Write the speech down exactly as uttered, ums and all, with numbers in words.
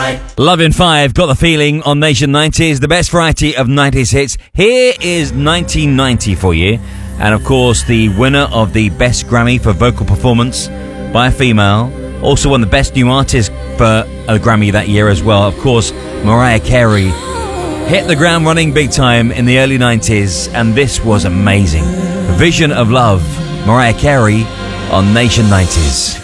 night. Love in five, got the feeling on Nation nineties, the best variety of nineties hits. Here is nineteen ninety for you. And of course, the winner of the Best Grammy for Vocal Performance by a female. Also won the Best New Artist for a Grammy that year as well. Of course, Mariah Carey hit the ground running big time in the early nineties, and this was amazing. Vision of Love, Mariah Carey on Nation nineties.